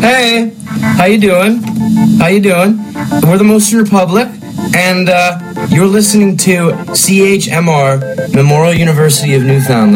Hey, how you doing? How you doing? We're the Motion Republic, and you're listening to CHMR, Memorial University of Newfoundland.